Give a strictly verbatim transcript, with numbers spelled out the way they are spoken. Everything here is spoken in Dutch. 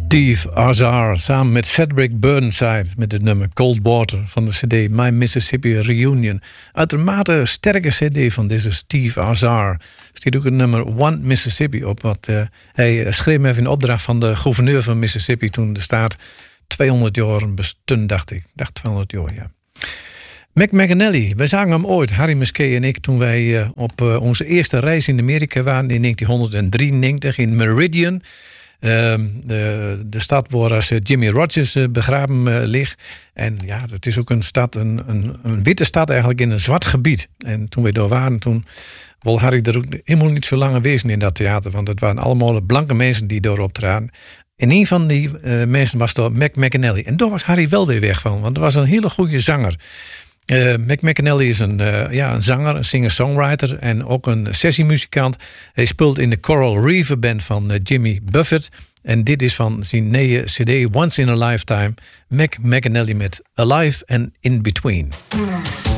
Steve Azar samen met Cedric Burnside met het nummer Cold Water van de cd My Mississippi Reunion. Uitermate sterke cd van deze Steve Azar. Er staat ook het nummer One Mississippi op. Wat, uh, hij schreef even in opdracht van de gouverneur van Mississippi toen de staat tweehonderd jaar bestond, dacht ik. Ik dacht tweehonderd jaar, ja. Mac McAnally, wij zagen hem ooit, Harry Muskee en ik, toen wij uh, op uh, onze eerste reis in Amerika waren in negentien drieënnegentig in Meridian. Uh, de, de stad waar als Jimmy Rogers uh, begraven uh, ligt. En ja, het is ook een stad, een, een, een witte stad eigenlijk in een zwart gebied. En toen we daar waren, toen wil Harry er ook helemaal niet zo lang wezen in dat theater. Want het waren allemaal blanke mensen die daar optraden. En een van die uh, mensen was daar Mac McAnally. En daar was Harry wel weer weg van, want hij was een hele goede zanger. Uh, Mac McAnally is een, uh, ja, een zanger, een singer-songwriter en ook een sessiemuzikant. Hij speelt in de Coral Reefer Band van uh, Jimmy Buffett. En dit is van zijn nieuwe cd Once in a Lifetime. Mac McAnally met Alive and In Between.